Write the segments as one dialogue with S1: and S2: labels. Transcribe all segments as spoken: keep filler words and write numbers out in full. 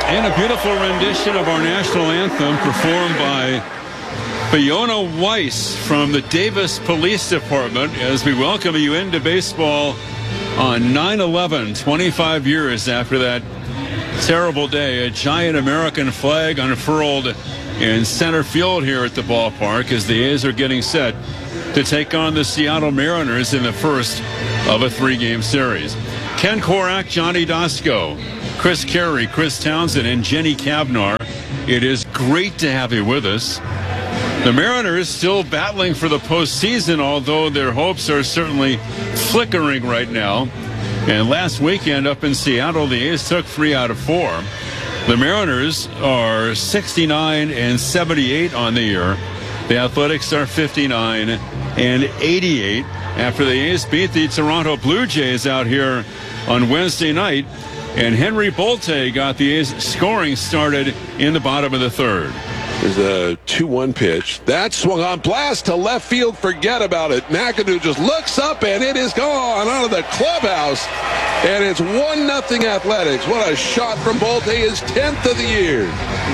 S1: And a beautiful rendition of our national anthem performed by Fiona Weiss from the Davis Police Department as we welcome you into baseball on nine eleven, twenty-five years after that terrible day. A giant American flag unfurled in center field here at the ballpark as the A's are getting set to take on the Seattle Mariners in the first of a three-game series. Ken Korak, Johnny Dasco, Chris Carey, Chris Townsend, and Jenny Cavnar. It is great to have you with us. The Mariners still battling for the postseason, although their hopes are certainly flickering right now. And last weekend up in Seattle, the A's took three out of four. The Mariners are sixty-nine and seventy-eight on the year. The Athletics are fifty-nine and eighty-eight after the A's beat the Toronto Blue Jays out here on Wednesday night. And Henry Bolte got the A's scoring started in the bottom of the third.
S2: There's a two one pitch. That swung on, blast to left field. Forget about it. McAdoo just looks up, and it is gone out of the clubhouse. And it's one nothing Athletics. What a shot from Bolte, his tenth of the year.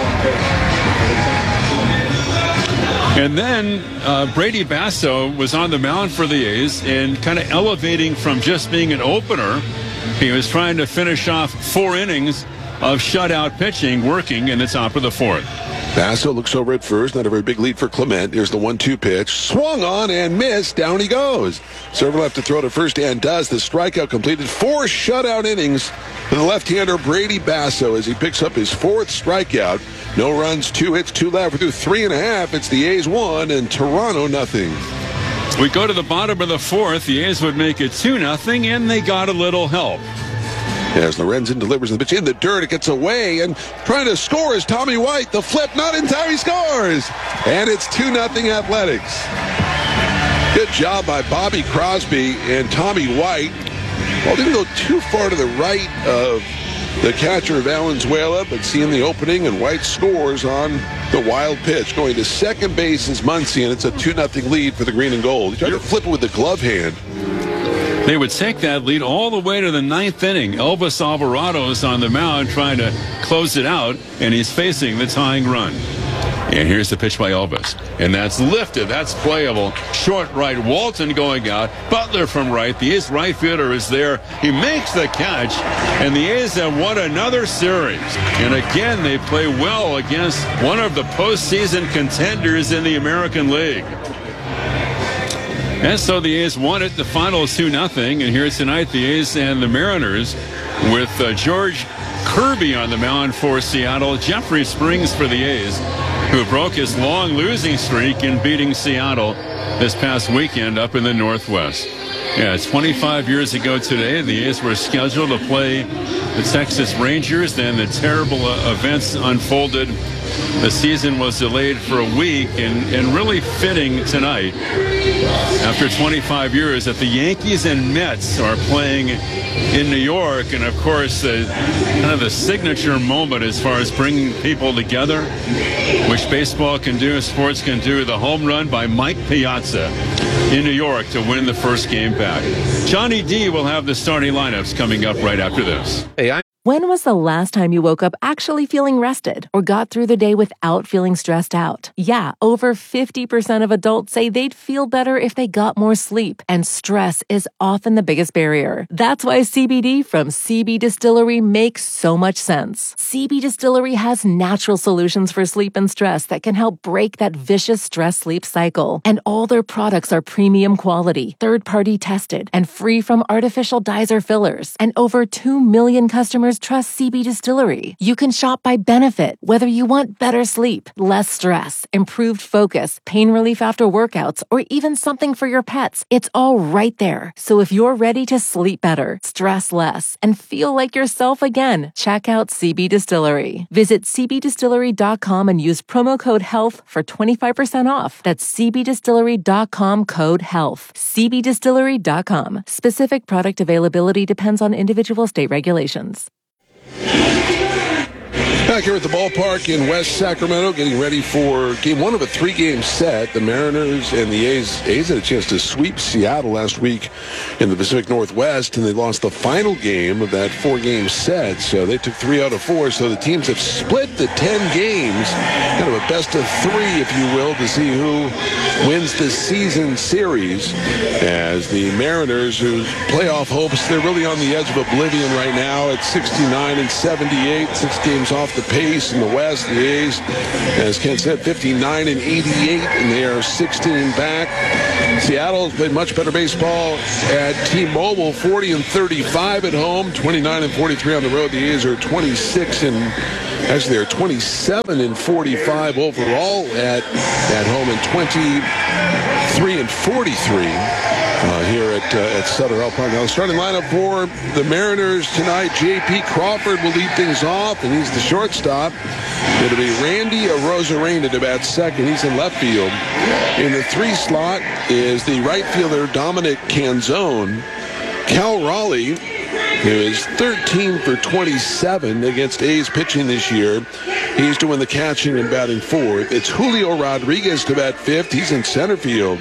S1: And then uh, Brady Basso was on the mound for the A's and kind of elevating from just being an opener. He was trying to finish off four innings of shutout pitching, working in the top of the fourth.
S2: Basso looks over at first. Not a very big lead for Clement. Here's the one two pitch. Swung on and missed. Down he goes. Server left to throw to first and does. The strikeout completed. Four shutout innings for the left-hander Brady Basso as he picks up his fourth strikeout. No runs, two hits, two left. We're through three and a half. It's the A's one and Toronto nothing.
S1: We go to the bottom of the fourth. The A's would make it two nothing, and they got a little help.
S2: As Lorenzen delivers the pitch in the dirt, it gets away, and trying to score is Tommy White. The flip, not in time, he scores! And it's two nothing Athletics. Good job by Bobby Crosby and Tommy White. Well, didn't go too far to the right of the catcher Valenzuela, but seeing the opening, and White scores on the wild pitch. Going to second base is Muncy, and it's a two nothing lead for the green and gold. He tried to flip it with the glove hand.
S1: They would take that lead all the way to the ninth inning. Elvis Alvarado is on the mound trying to close it out, and he's facing the tying run. And here's the pitch by Elvis. And that's lifted. That's playable. Short right. Walton going out. Butler from right. The A's right fielder is there. He makes the catch. And the A's have won another series. And again, they play well against one of the postseason contenders in the American League. And so the A's won it. The final is two nothing. And here tonight, the A's and the Mariners with uh, George Kirby on the mound for Seattle. Jeffrey Springs for the A's, who broke his long losing streak in beating Seattle this past weekend up in the Northwest. Yeah, twenty-five years ago today, the A's were scheduled to play the Texas Rangers. Then the terrible uh, events unfolded. The season was delayed for a week, and, and really fitting tonight, after twenty-five years, that the Yankees and Mets are playing in New York. And, of course, the, kind of the signature moment as far as bringing people together, which baseball can do, sports can do, the home run by Mike Piazza in New York to win the first game back. Johnny D will have the starting lineups coming up right after this.
S2: Hey, I
S3: When was the last time you woke up actually feeling rested or got through the day without feeling stressed out? Yeah, over fifty percent of adults say they'd feel better if they got more sleep, and stress is often the biggest barrier. That's why C B D from C B Distillery makes so much sense. C B Distillery has natural solutions for sleep and stress that can help break that vicious stress-sleep cycle. And all their products are premium quality, third-party tested, and free from artificial dyes or fillers. And over two million customers trust C B Distillery. You can shop by benefit, whether you want better sleep, less stress, improved focus, pain relief after workouts, or even something for your pets. It's all right there. So if you're ready to sleep better, stress less, and feel like yourself again, check out C B Distillery. Visit c b distillery dot com and use promo code HEALTH for twenty-five percent off. That's c b distillery dot com code HEALTH. c b distillery dot com. Specific product availability depends on individual state regulations.
S2: Back here at the ballpark in West Sacramento, getting ready for game one of a three-game set. The Mariners and the A's. A's had a chance to sweep Seattle last week in the Pacific Northwest, and they lost the final game of that four-game set. So they took three out of four. So the teams have split the ten games, kind of a best of three, if you will, to see who wins the season series. As the Mariners, whose playoff hopes, they're really on the edge of oblivion right now at sixty-nine and seventy-eight, six games off the pace in the West. The A's, as Ken said, fifty-nine and eighty-eight, and they are sixteen back. Seattle has played much better baseball at T-Mobile, forty and thirty-five at home, twenty-nine and forty-three on the road. The A's are twenty-six and actually they're twenty-seven and forty-five overall at at home, and twenty-three and forty-three. Uh, here at, uh, at Sutter Hall Park. Now, the starting lineup for the Mariners tonight, J P Crawford will lead things off, and he's the shortstop. It'll be Randy Arozarena to bat second. He's in left field. In the three slot is the right fielder, Dominic Canzone. Cal Raleigh, who is thirteen for twenty-seven against A's pitching this year. He's doing the catching and batting fourth. It's Julio Rodriguez to bat fifth. He's in center field.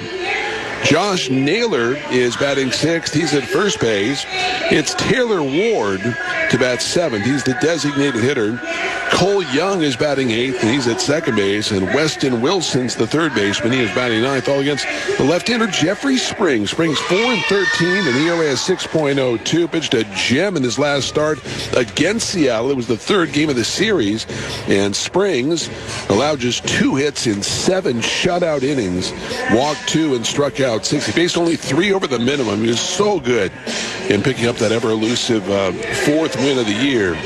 S2: Josh Naylor is batting sixth. He's at first base. It's Taylor Ward to bat seventh. He's the designated hitter. Cole Young is batting eighth, and he's at second base. And Weston Wilson's the third baseman. He is batting ninth, all against the left-hander Jeffrey Springs. Springs four and thirteen, and E R A is six point oh two. Pitched a gem in his last start against Seattle. It was the third game of the series, and Springs allowed just two hits in seven shutout innings. Walked two and struck out six. He faced only three over the minimum. He was so good in picking up that ever-elusive uh, fourth win of the year.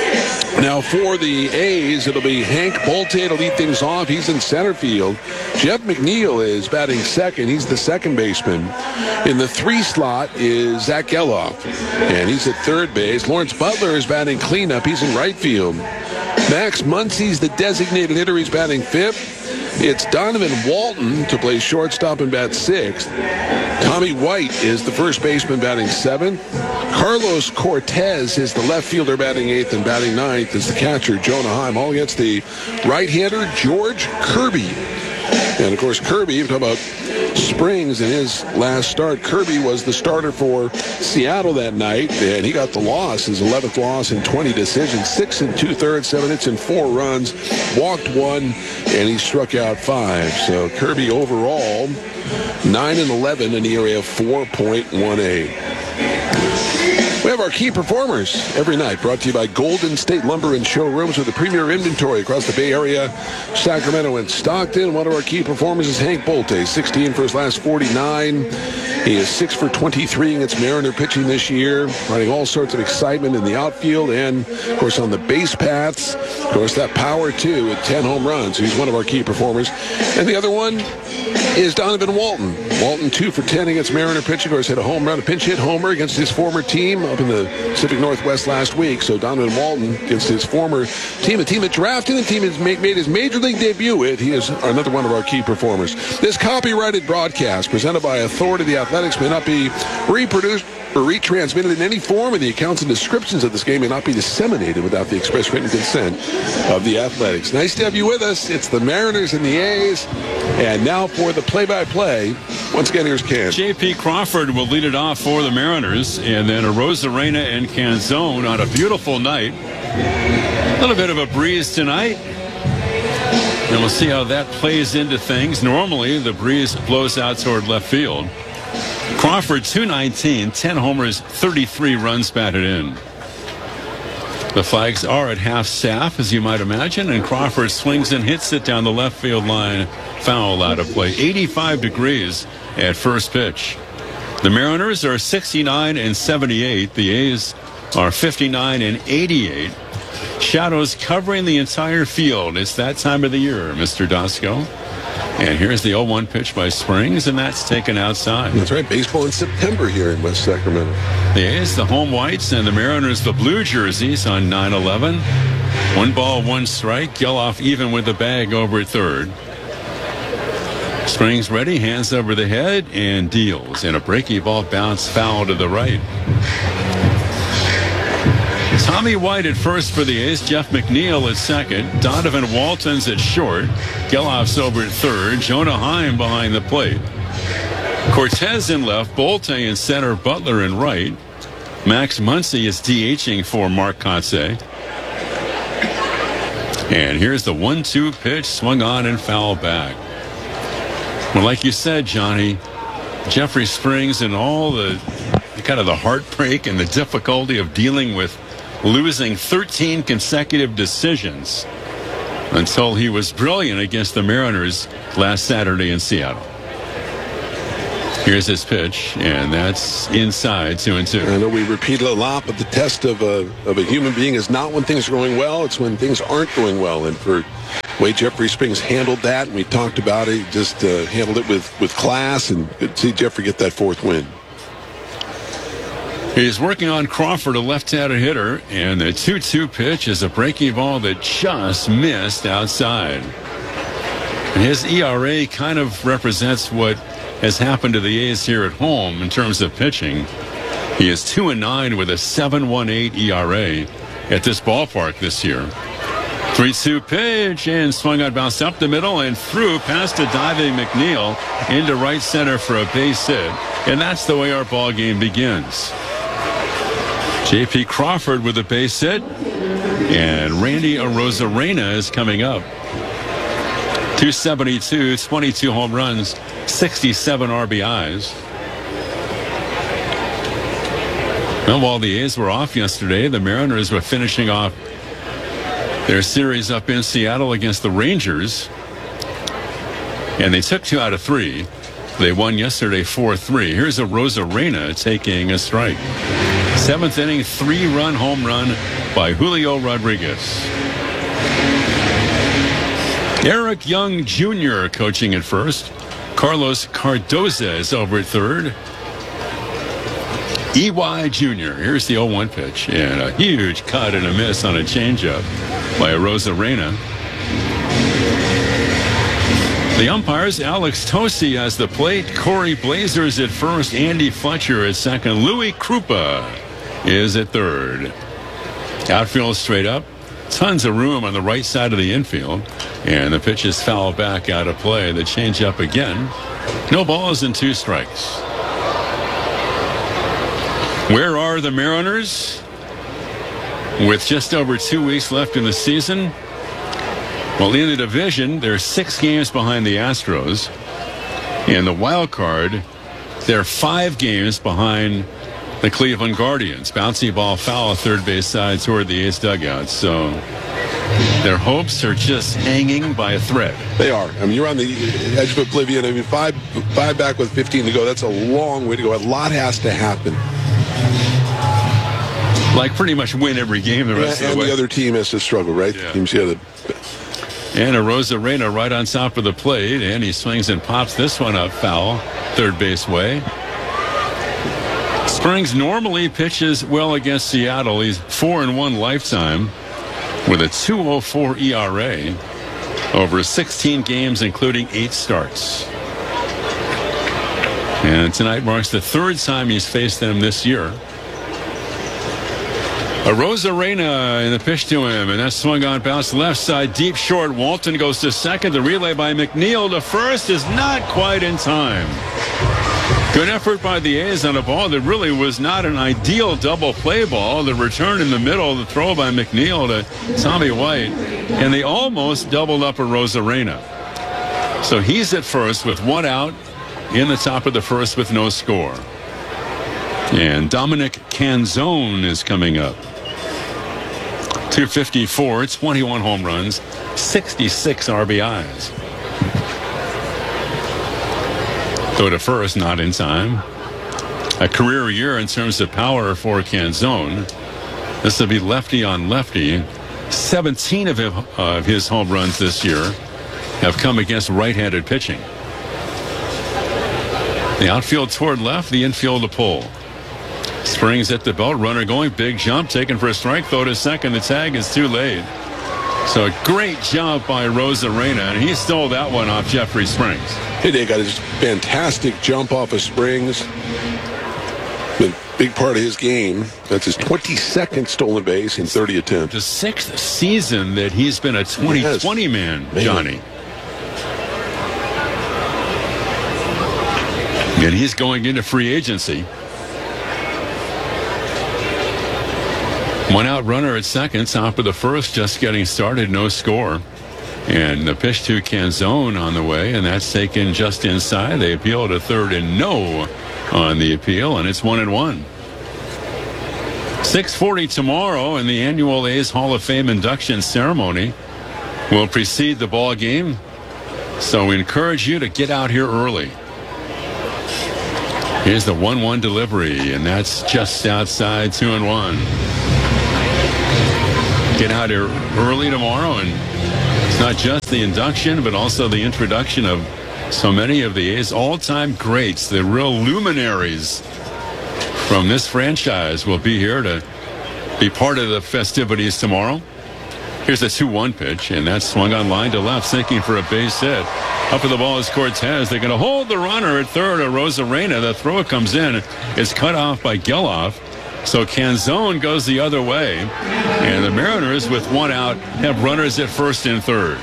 S2: Now for the A's, it'll be Hank Bolte to lead things off. He's in center field. Jeff McNeil is batting second. He's the second baseman. In the three slot is Zach Geloff, and he's at third base. Lawrence Butler is batting cleanup. He's in right field. Max Muncy's the designated hitter. He's batting fifth. It's Donovan Walton to play shortstop and bat sixth. Tommy White is the first baseman batting seventh. Carlos Cortez is the left fielder batting eighth, and batting ninth is the catcher, Jonah Heim, all against the right-hander, George Kirby. And, of course, Kirby, you're talking about Springs in his last start. Kirby was the starter for Seattle that night, and he got the loss, his eleventh loss in twenty decisions, six and two-thirds, seven hits and four runs, walked one, and he struck out five. So Kirby overall, nine and eleven, an E R A of four point one eight. We have our key performers every night, brought to you by Golden State Lumber and Showrooms with the premier inventory across the Bay Area, Sacramento, and Stockton. One of our key performers is Hank Bolte, sixteen for his last forty-nine. He is six for twenty-three against Mariner pitching this year, running all sorts of excitement in the outfield and, of course, on the base paths. Of course, that power, too, with ten home runs. He's one of our key performers. And the other one is Donovan Walton. Walton, two for ten against Mariner pitching. Of course, hit a home run, a pinch hit homer against his former team up in the Pacific Northwest last week. So Donovan Walton against his former team, a team that drafted, the team has made his major league debut with. He is another one of our key performers. This copyrighted broadcast presented by Authority of the Athletics may not be reproduced or retransmitted in any form, and the accounts and descriptions of this game may not be disseminated without the express written consent of the Athletics. Nice to have you with us. It's the Mariners and the A's. And now for the play-by-play, once again, here's Ken.
S1: J P Crawford will lead it off for the Mariners, and then Arozarena and Canzone on a beautiful night. A little bit of a breeze tonight, and we'll see how that plays into things. Normally, the breeze blows out toward left field. Crawford, two nineteen, ten homers, thirty-three runs batted in. The flags are at half staff, as you might imagine, and Crawford swings and hits it down the left field line. Foul out of play. eighty-five degrees at first pitch. The Mariners are sixty-nine and seventy-eight. The A's are fifty-nine and eighty-eight. Shadows covering the entire field. It's that time of the year, Mister Dosko. And here's the oh one pitch by Springs, and that's taken outside.
S2: That's right, baseball in September here in West Sacramento.
S1: The A's, the home whites, and the Mariners, the blue jerseys on nine eleven. One ball, one strike. Geloff even with the bag over at third. Springs ready, hands over the head, and deals. And a breaky ball bounce foul to the right. Tommy White at first for the A's, Jeff McNeil at second, Donovan Walton's at short, Geloff's over at third, Jonah Heim behind the plate. Cortez in left, Bolte in center, Butler in right. Max Muncy is DHing for Mark Kotsay. And here's the one two pitch, swung on and foul back. Well, like you said, Johnny, Jeffrey Springs and all the kind of the heartbreak and the difficulty of dealing with losing thirteen consecutive decisions until he was brilliant against the Mariners last Saturday in Seattle. Here's his pitch, and that's inside, two and two.
S2: I know we repeat it a lot, but the test of a, of a human being is not when things are going well, it's when things aren't going well. And for the way Jeffrey Springs handled that, and we talked about it, he just uh, handled it with, with class, and good to see Jeffrey get that fourth win.
S1: He's working on Crawford, a left-handed hitter, and the two two pitch is a breaking ball that just missed outside. And his E R A kind of represents what has happened to the A's here at home in terms of pitching. He is two and nine with a seven point one eight E R A at this ballpark this year. three two pitch, and swung on, bounced up the middle and through past a diving McNeil into right center for a base hit. And that's the way our ball game begins. J P Crawford with a base hit, and Randy Arozarena is coming up. two seventy-two, twenty-two home runs, sixty-seven R B Is. Well, while the A's were off yesterday, the Mariners were finishing off their series up in Seattle against the Rangers, and they took two out of three. They won yesterday four three. Here's Arozarena taking a strike. Seventh inning, three-run home run by Julio Rodriguez. Eric Young Junior coaching at first. Carlos Cardoza is over at third. E Y Junior Here's the oh one pitch, and a huge cut and a miss on a changeup by Arozarena. The umpires, Alex Tosi has the plate, Corey Blazers at first, Andy Fletcher at second, Louis Krupa is at third. Outfield straight up, tons of room on the right side of the infield, and the pitch is fouled back out of play. The changeup again, no balls and two strikes. Where are the Mariners? With just over two weeks left in the season, well, in the division, they're six games behind the Astros. In the wild card, they're five games behind the Cleveland Guardians. Bouncy ball foul third base side toward the A's dugout. So their hopes are just hanging by a thread.
S2: They are. I mean, you're on the edge of oblivion. I mean, five, five back with fifteen to go. That's a long way to go. A lot has to happen.
S1: Like pretty much win every game the rest
S2: yeah,
S1: of the way.
S2: And the other team has to struggle, right?
S1: Yeah.
S2: Teams here that.
S1: And Arozarena right on top of the plate, and he swings and pops this one up foul, third base way. Springs normally pitches well against Seattle. He's four and one lifetime with a two oh four E R A over sixteen games, including eight starts. And tonight marks the third time he's faced them this year. Arozarena in the pitch to him, and that swung on, bounce left side, deep short. Walton goes to second. The relay by McNeil to first is not quite in time. Good effort by the A's on a ball that really was not an ideal double play ball. The return in the middle, the throw by McNeil to Tommy White, and they almost doubled up Arozarena. So he's at first with one out in the top of the first with no score. And Dominic Canzone is coming up. two fifty-four, twenty-one home runs, sixty-six R B Is. Go to first, not in time. A career year in terms of power for Canzone. This will be lefty on lefty. seventeen of his, uh, his home runs this year have come against right-handed pitching. The outfield toward left, the infield to pull. Springs at the belt, runner going, big jump, taken for a strike, throw to second. The tag is too late. So a great job by Arozarena, and he stole that one off Jeffrey Springs.
S2: Hey, they got a fantastic jump off of Springs. But Big part of his game. That's his twenty-second stolen base in thirty attempts.
S1: The sixth season that he's been a twenty twenty yes. man, man, Johnny. And he's going into free agency. One out runner at second, top of the first, just getting started, no score. And the pitch to Canzone on the way, and that's taken just inside. They appeal to third and no on the appeal, and it's one and one. six forty tomorrow, and the annual A's Hall of Fame induction ceremony will precede the ball game. So we encourage you to get out here early. Here's the one one delivery, and that's just outside two and one. Get out here early tomorrow, and it's not just the induction, but also the introduction of so many of the A's all-time greats, the real luminaries from this franchise will be here to be part of the festivities tomorrow. Here's a two one pitch, and that's swung on line to left, sinking for a base hit. Up with the ball is Cortez. They're going to hold the runner at third, Arozarena. The throw comes in. It's cut off by Geloff. So Canzone goes the other way. And the Mariners, with one out, have runners at first and third.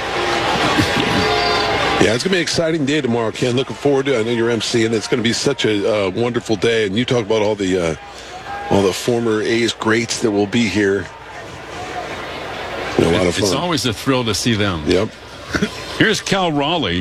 S2: Yeah, it's going to be an exciting day tomorrow, Ken. Looking forward to it. I know you're emceeing. It's going to be such a uh, wonderful day. And you talk about all the uh, all the former A's greats that will be here. A lot of fun.
S1: It's always a thrill to see them.
S2: Yep.
S1: Here's Cal Raleigh.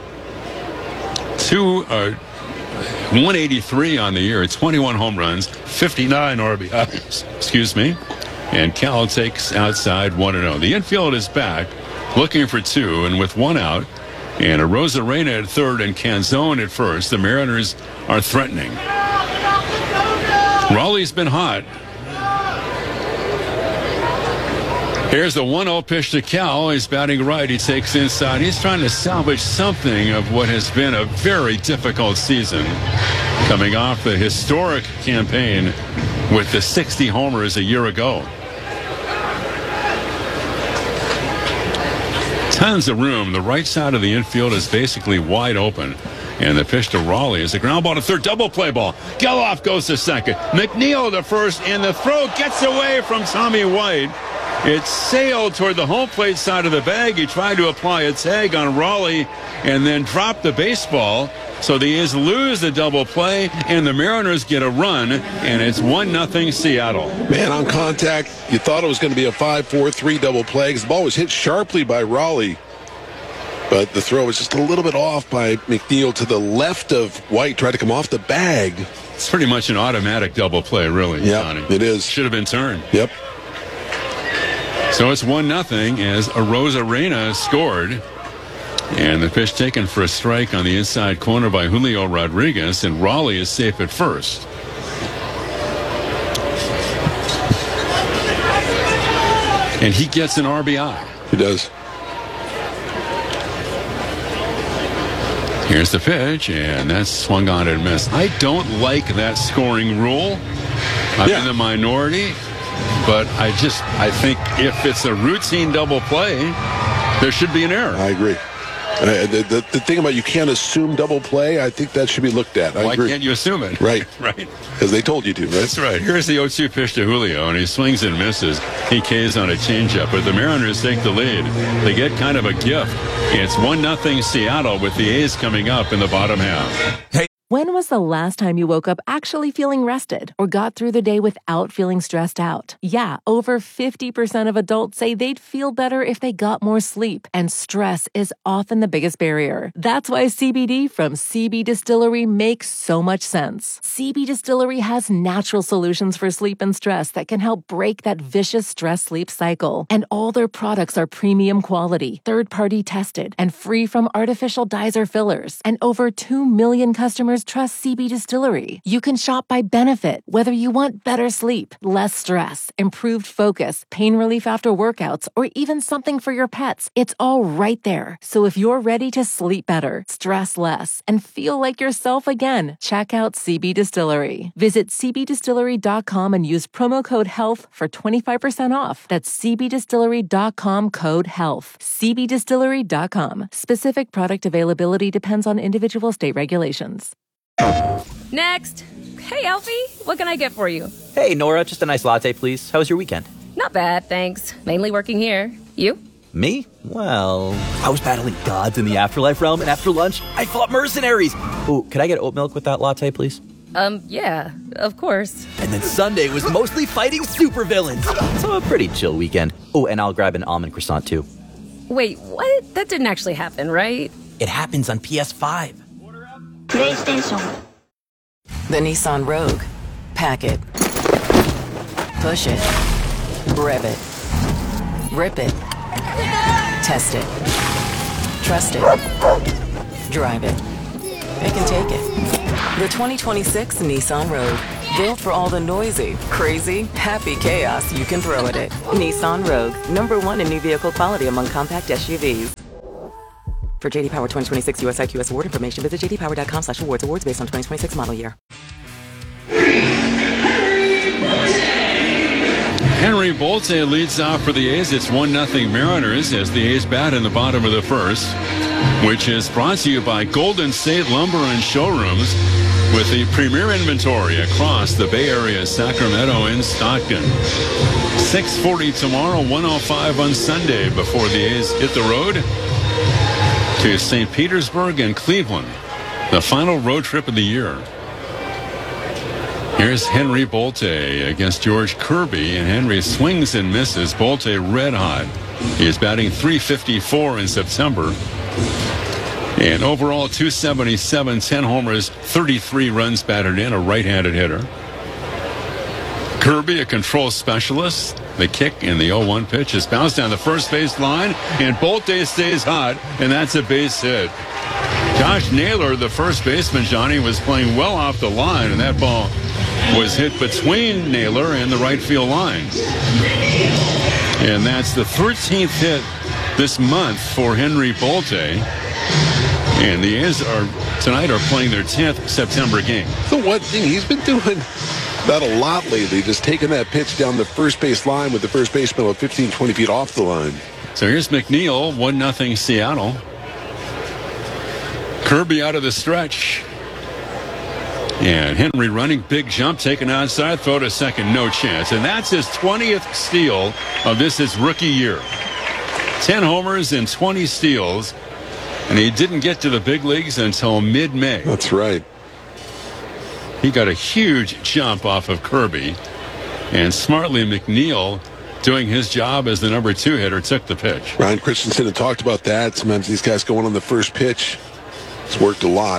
S1: Two, uh, one eighty-three on the year, twenty-one home runs, fifty-nine R B Is. Excuse me. And Cal takes outside one and oh. The infield is back, looking for two, and with one out, and Arozarena at third and Canzone at first, the Mariners are threatening. Raleigh's been hot. Here's the one oh pitch to Cal. He's batting right. He takes inside. He's trying to salvage something of what has been a very difficult season, coming off the historic campaign with the sixty homers a year ago. Tons of room. The right side of the infield is basically wide open. And the pitch to Raleigh is a ground ball to third, double play ball. Geloff goes to second. McNeil to first, and the throw gets away from Tommy White. It sailed toward the home plate side of the bag. He tried to apply a tag on Raleigh and then dropped the baseball. So the A's lose the double play, and the Mariners get a run, and it's one nothing Seattle.
S2: Man, on contact, you thought it was going to be a five four three double play because the ball was hit sharply by Raleigh. But the throw was just a little bit off by McNeil to the left of White, tried to come off the bag.
S1: It's pretty much an automatic double play, really,
S2: yeah,
S1: Johnny.
S2: It is.
S1: Should have been turned.
S2: Yep.
S1: So it's one nothing as Arozarena scored. And the pitch taken for a strike on the inside corner by Julio Rodriguez, and Raleigh is safe at first. And he gets an R B I.
S2: He does.
S1: Here's the pitch, and that's swung on and missed. I don't like that scoring rule. I'm yeah. in the minority, but I just, I think if it's a routine double play, there should be an error.
S2: I agree. Uh, the, the, the thing about you can't assume double play, I think that should be looked at. I
S1: Why
S2: agree.
S1: can't you assume it?
S2: Right.
S1: Right.
S2: Because they told you to, right?
S1: That's right. Here's the oh two pitch to Julio, and he swings and misses. He K's on a changeup, but the Mariners take the lead. They get kind of a gift. It's one nothing Seattle with the A's coming up in the bottom half.
S3: Hey. When was the last time you woke up actually feeling rested or got through the day without feeling stressed out? Yeah, over fifty percent of adults say they'd feel better if they got more sleep, and stress is often the biggest barrier. That's why C B D from C B Distillery makes so much sense. C B Distillery has natural solutions for sleep and stress that can help break that vicious stress-sleep cycle. And all their products are premium quality, third-party tested, and free from artificial dyes or fillers. And over two million customers trust C B Distillery. You can shop by benefit, whether you want better sleep, less stress, improved focus, pain relief after workouts, or even something for your pets. It's all right there. So if you're ready to sleep better, stress less, and feel like yourself again, check out C B Distillery. Visit c b distillery dot com and use promo code HEALTH for twenty-five percent off. That's c b distillery dot com code HEALTH. c b distillery dot com. Specific product availability depends on individual state regulations.
S4: Next. Hey, Alfie. What can I get for you?
S5: Hey, Nora, just a nice latte, please. How was your weekend?
S4: Not bad, thanks. Mainly working here. You?
S5: Me? Well, I was battling gods in the afterlife realm, and after lunch, I fought mercenaries. Ooh, could I get oat milk with that latte, please?
S4: Um, yeah, of course.
S5: And then Sunday was mostly fighting supervillains. So a pretty chill weekend. Oh, and I'll grab an almond croissant, too.
S4: Wait, what? That didn't actually happen, right?
S5: It happens on P S five.
S6: PlayStation.
S7: The Nissan Rogue. Pack it. Push it. Rev it. Rip it. Test it. Trust it. Drive it. It can take it. The twenty twenty-six Nissan Rogue. Built for all the noisy, crazy, happy chaos you can throw at it. Nissan Rogue. Number one in new vehicle quality among compact S U Vs. For J D Power twenty twenty-six U S I Q S award information, visit j d power dot com slash awards. Awards based on twenty twenty-six model year.
S1: Henry Bolte leads off for the A's. It's one nothing Mariners as the A's bat in the bottom of the first, which is brought to you by Golden State Lumber and Showrooms with the premier inventory across the Bay Area, Sacramento, and Stockton. six forty tomorrow, one oh five on Sunday before the A's hit the road to Saint Petersburg and Cleveland, the final road trip of the year. Here's Henry Bolte against George Kirby, and Henry swings and misses. Bolte red hot. He is batting three fifty-four in September. And overall, two seventy-seven, ten homers, thirty-three runs batted in, a right-handed hitter. Kirby, a control specialist. The kick in the oh one pitch is bounced down the first base line, and Bolte stays hot, and that's a base hit. Josh Naylor, the first baseman, Johnny, was playing well off the line, and that ball was hit between Naylor and the right field line. And that's the thirteenth hit this month for Henry Bolte. And the A's are tonight are playing their tenth September game.
S2: The one thing he's been doing that a lot lately, just taking that pitch down the first base line with the first baseman about fifteen, twenty feet off the line.
S1: So here's McNeil, one nothing Seattle. Kirby out of the stretch. And Henry running, big jump, taken outside, throw to second, no chance. And that's his twentieth steal of this his rookie year. ten homers and twenty steals. And he didn't get to the big leagues until mid-May.
S2: That's right.
S1: He got a huge jump off of Kirby. And smartly, McNeil, doing his job as the number two hitter, took the pitch.
S2: Ryan Christensen had talked about that. Sometimes these guys going on the first pitch. It's worked a lot.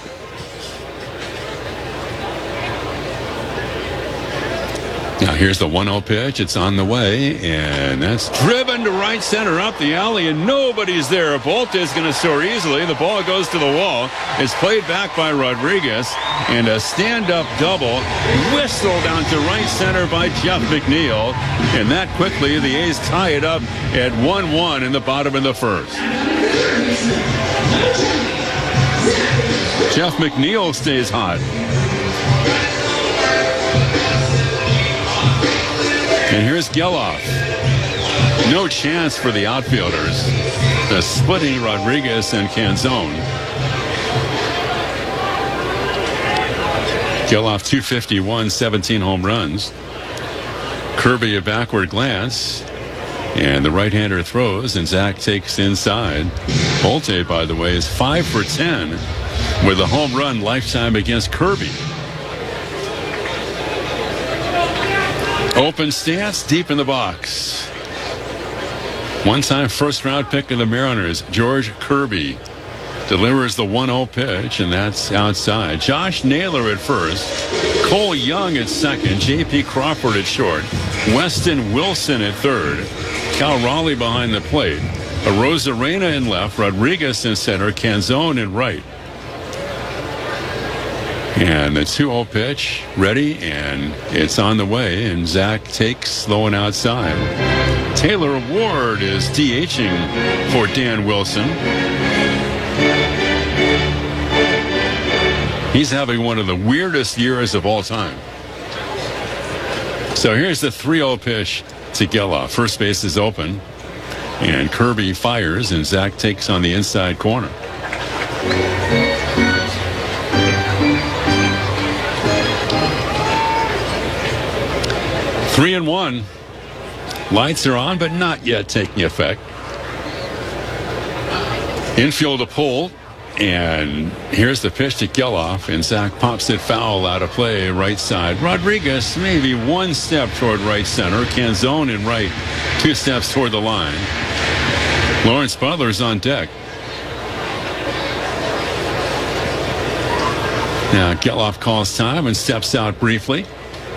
S1: Now here's the one oh pitch. It's on the way, and that's driven to right center up the alley, and nobody's there. Bolte is going to soar easily. The ball goes to the wall. It's played back by Rodriguez, and a stand-up double whistled down to right center by Jeff McNeil, and that quickly the A's tie it up at one one in the bottom of the first. Jeff McNeil stays hot. And here's Geloff. No chance for the outfielders. The splitting Rodriguez and Canzone. Geloff two fifty-one, seventeen home runs. Kirby a backward glance. And the right-hander throws, and Zach takes inside. Bolte, by the way, is five for ten with a home run lifetime against Kirby. Open stance, deep in the box. One-time first-round pick of the Mariners, George Kirby, delivers the one oh pitch, and that's outside. Josh Naylor at first, Cole Young at second, J P Crawford at short, Weston Wilson at third, Cal Raleigh behind the plate, Arozarena in left, Rodriguez in center, Canzone in right. And the two oh pitch ready, and it's on the way, and Zach takes low and outside. Taylor Ward is DHing for Dan Wilson. He's having one of the weirdest years of all time. So here's the three oh pitch to Geloff. First base is open, and Kirby fires, and Zach takes on the inside corner. Three and one. Lights are on, but not yet taking effect. Infield to pull, and here's the pitch to Geloff, and Zach pops it foul out of play, right side. Rodriguez maybe one step toward right center. Canzone in right, two steps toward the line. Lawrence Butler's on deck. Now Geloff calls time and steps out briefly.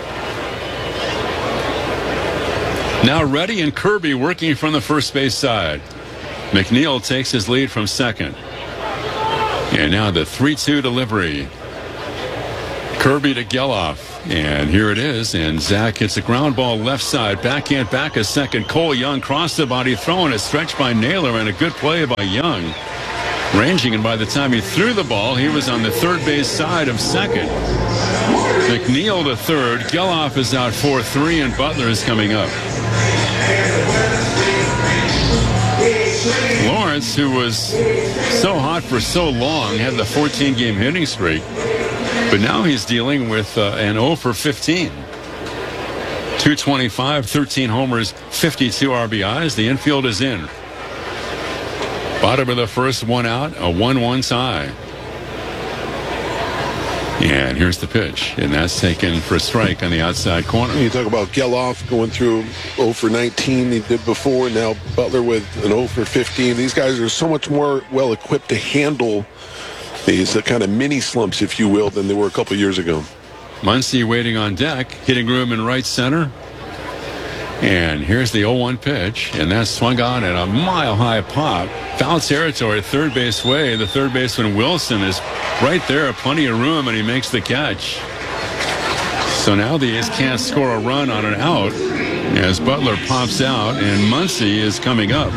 S1: Now Reddy and Kirby working from the first base side. McNeil takes his lead from second. And now the three two delivery. Kirby to Geloff. And here it is. And Zach hits a ground ball left side. Backhand back a second. Cole Young crossed the body, throwing a stretch by Naylor, and a good play by Young. Ranging, and by the time he threw the ball, he was on the third base side of second. McNeil to third. Geloff is out four three, and Butler is coming up. Lawrence, who was so hot for so long, had the fourteen game hitting streak, but now he's dealing with uh, an oh for fifteen. two twenty-five, thirteen homers, fifty-two R B Is. The infield is in. Bottom of the first, one out, a one one tie. And here's the pitch, and that's taken for a strike on the outside corner.
S2: You talk about Geloff going through oh for nineteen he did before. Now Butler with an oh for fifteen. These guys are so much more well equipped to handle these uh, kind of mini slumps, if you will, than they were a couple years ago.
S1: Muncy waiting on deck, hitting room in right center. And here's the oh one pitch, and that's swung on at a mile-high pop. Foul territory, third base way. The third baseman Wilson is right there, plenty of room, and he makes the catch. So now the A's can't score a run on an out as Butler pops out, and Muncy is coming up.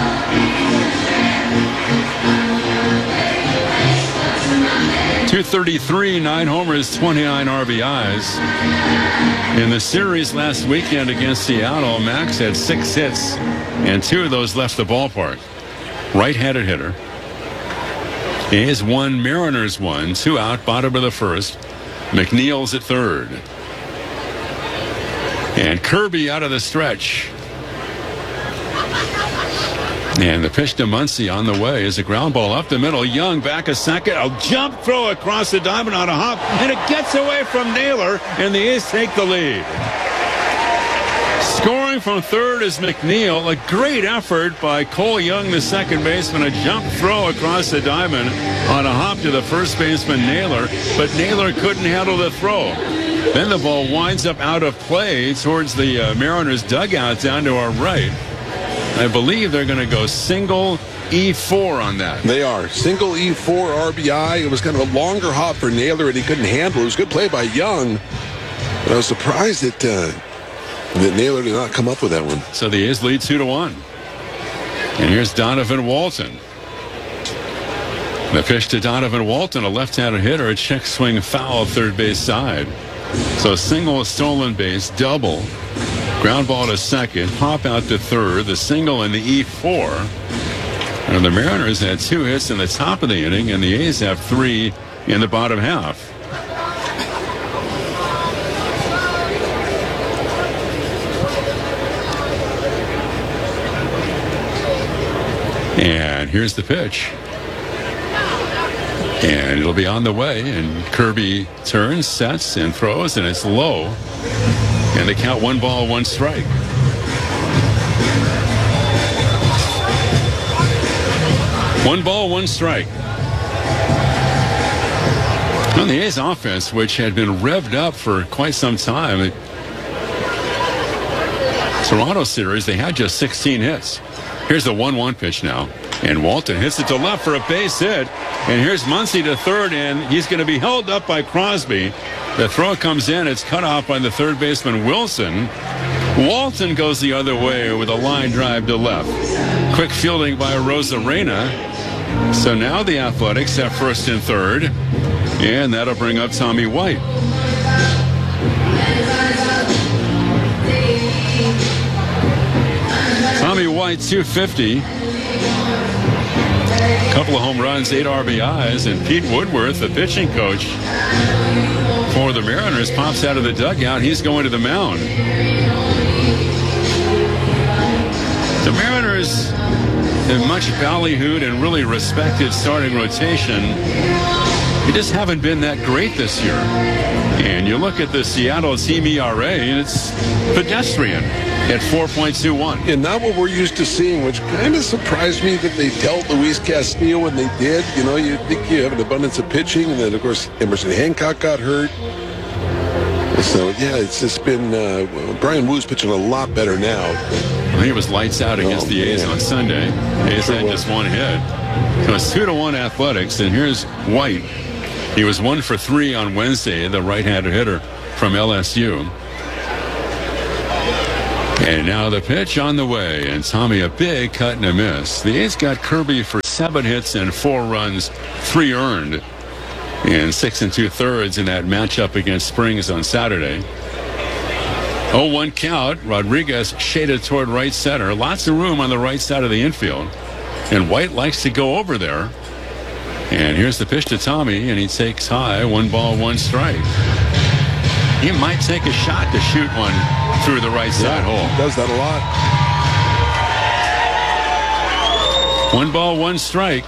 S1: two thirty-three, nine homers, twenty-nine R B Is. In the series last weekend against Seattle, Max had six hits, and two of those left the ballpark. Right-handed hitter. A's one, Mariners one, two out, bottom of the first. McNeil's at third. And Kirby out of the stretch. And the pitch to Muncy on the way is a ground ball up the middle. Young back a second. A jump throw across the diamond on a hop, and it gets away from Naylor, and the A's take the lead. Scoring from third is McNeil. A great effort by Cole Young, the second baseman. A jump throw across the diamond on a hop to the first baseman, Naylor, but Naylor couldn't handle the throw. Then the ball winds up out of play towards the uh, Mariners dugout down to our right. I believe they're going to go single E four on that.
S2: They are. Single E four R B I. It was kind of a longer hop for Naylor, and he couldn't handle it. It was a good play by Young. But I was surprised that, uh, that Naylor did not come up with that one.
S1: So the A's lead two to one. And here's Donovan Walton. The pitch to Donovan Walton, a left-handed hitter, a check swing foul third base side. So single, stolen base, double. Ground ball to second, pop out to third, the single in the E four. And the Mariners had two hits in the top of the inning, and the A's have three in the bottom half. And here's the pitch. And it'll be on the way, and Kirby turns, sets, and throws, and it's low. And they count one ball, one strike. One ball, one strike. On the A's offense, which had been revved up for quite some time. The Toronto series, they had just sixteen hits. Here's the one one pitch now. And Walton hits it to left for a base hit. And here's Muncy to third, and he's going to be held up by Crosby. The throw comes in. It's cut off by the third baseman, Wilson. Walton goes the other way with a line drive to left. Quick fielding by Rosarena. So now the Athletics have first and third. And that'll bring up Tommy White. Tommy White, two fifty. Couple of home runs, eight R B Is, and Pete Woodworth, the pitching coach, for the Mariners pops out of the dugout. He's going to the mound. The Mariners have much ballyhooed and really respected starting rotation. They just haven't been that great this year. And you look at the Seattle team E R A, and it's pedestrian at four point two one.
S2: And not what we're used to seeing, which kind of surprised me that they dealt Luis Castillo when they did. You know, you think you have an abundance of pitching, and then, of course, Emerson Hancock got hurt. So, yeah, it's just been, uh, well, Brian Woo's pitching a lot better now.
S1: I think it was lights out against
S2: Oh,
S1: the A's
S2: man.
S1: on Sunday. A's
S2: Sure
S1: had
S2: was.
S1: just one hit. So it's two to one Athletics, and here's White. He was one for three on Wednesday, the right-handed hitter from L S U. And now the pitch on the way, and Tommy a big cut and a miss. The A's got Kirby for seven hits and four runs, three earned, in six and two-thirds in that matchup against Springs on Saturday. oh one count. Rodriguez shaded toward right center. Lots of room on the right side of the infield. And White likes to go over there. And here's the pitch to Tommy, and he takes high. One ball, one strike. He might take a shot to shoot one through the right side
S2: Yeah,
S1: hole.
S2: he does that a lot.
S1: One ball, one strike.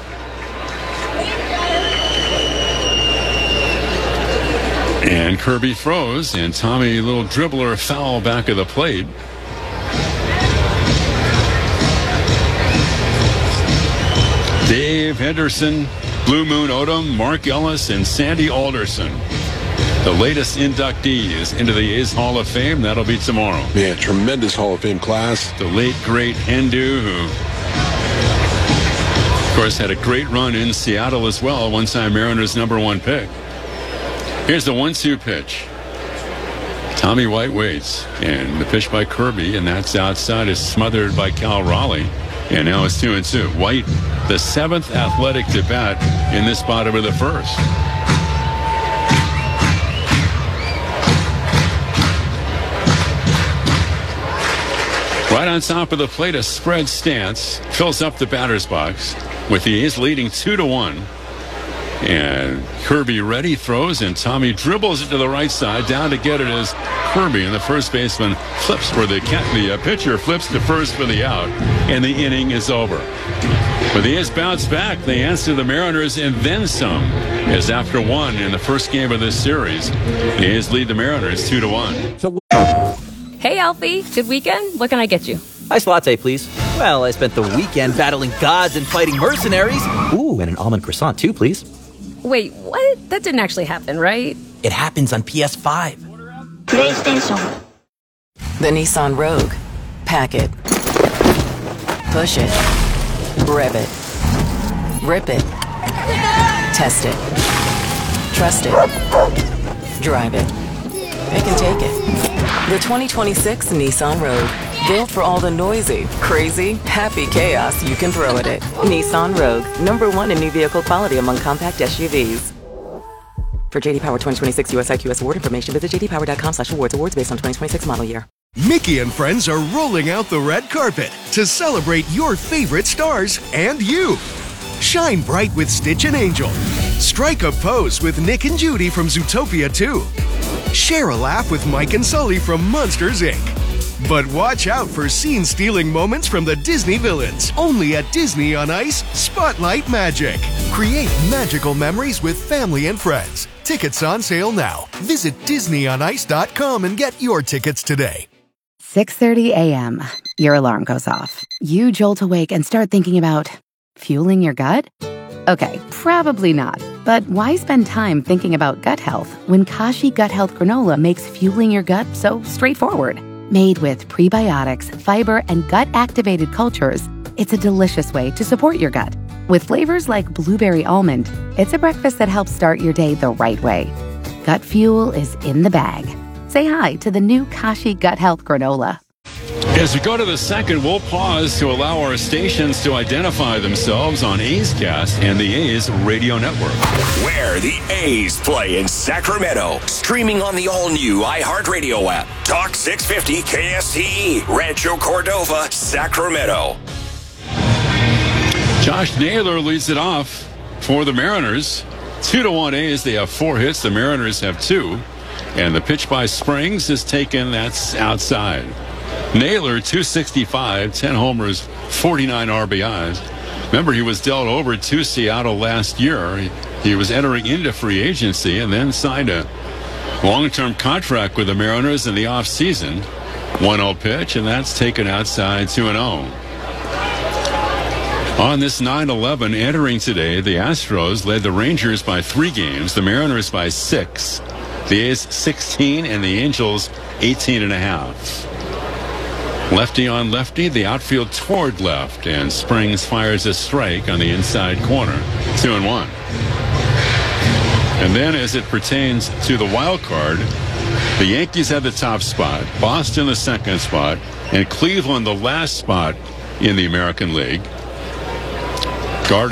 S1: And Kirby throws, and Tommy, a little dribbler, foul back of the plate. Dave Henderson, Blue Moon Odom, Mark Ellis, and Sandy Alderson, the latest inductees into the A's Hall of Fame. That'll be tomorrow.
S2: Man, tremendous Hall of Fame class.
S1: The late, great Hindu, who, of course, had a great run in Seattle as well, one-time Mariners' number one pick. Here's the one two pitch. Tommy White waits, and the pitch by Kirby, and that's outside, is smothered by Cal Raleigh. And now it's two and two. White, the seventh athletic to bat in this bottom of the first. Right on top of the plate, a spread stance fills up the batter's box with the A's leading two to one. And Kirby ready, throws, and Tommy dribbles it to the right side. Down to get it is Kirby, and the first baseman flips for the the uh, pitcher flips to first for the out, and the inning is over. But the A's bounce back. They answer the Mariners and then some, as after one in the first game of this series, the A's lead the Mariners two to one.
S4: Hey, Alfie. Good weekend? What can I get you?
S5: Iced latte, please. Well, I spent the weekend battling gods and fighting mercenaries. Ooh, and an almond croissant, too, please.
S4: Wait, what? That didn't actually happen, right?
S5: It happens on P S five.
S6: PlayStation.
S7: The Nissan Rogue. Pack it. Push it. Rev it. Rip it. Test it. Trust it. Drive it. They can take it. The twenty twenty-six Nissan Rogue. Built for all the noisy, crazy, happy chaos you can throw at it. Nissan Rogue. Number one in new vehicle quality among compact S U Vs. For J D Power twenty twenty-six U S I Q S award information, visit j d power dot com slash awards. Awards based on twenty twenty-six model year.
S8: Mickey and friends are rolling out the red carpet to celebrate your favorite stars and you. Shine bright with Stitch and Angel. Strike a pose with Nick and Judy from Zootopia two. Share a laugh with Mike and Sully from Monsters, Incorporated. But watch out for scene-stealing moments from the Disney villains. Only at Disney on Ice, Spotlight Magic. Create magical memories with family and friends. Tickets on sale now. Visit disney on ice dot com and get your tickets today.
S9: six thirty a.m. Your alarm goes off. You jolt awake and start thinking about fueling your gut? Okay, probably not. But why spend time thinking about gut health when Kashi Gut Health Granola makes fueling your gut so straightforward? Made with prebiotics, fiber, and gut-activated cultures, it's a delicious way to support your gut. With flavors like blueberry almond, it's a breakfast that helps start your day the right way. Gut fuel is in the bag. Say hi to the new Kashi Gut Health Granola.
S1: As we go to the second, we'll pause to allow our stations to identify themselves on A's Cast and the A's Radio Network.
S10: Where the A's play in Sacramento. Streaming on the all-new iHeartRadio app. Talk six fifty K S T E, Rancho Cordova, Sacramento.
S1: Josh Naylor leads it off for the Mariners. Two to one A's. They have four hits. The Mariners have two. And the pitch by Springs is taken. That's outside. Naylor, two sixty-five, ten homers, forty-nine R B Is. Remember, he was dealt over to Seattle last year. He, he was entering into free agency and then signed a long-term contract with the Mariners in the offseason. one oh pitch, and that's taken outside two and oh. On this nine eleven entering today, the Astros led the Rangers by three games, the Mariners by six, the A's sixteen, and the Angels eighteen and a half. Lefty on lefty, the outfield toward left, and Springs fires a strike on the inside corner. Two and one. And then as it pertains to the wild card, the Yankees have the top spot, Boston the second spot, and Cleveland the last spot in the American League.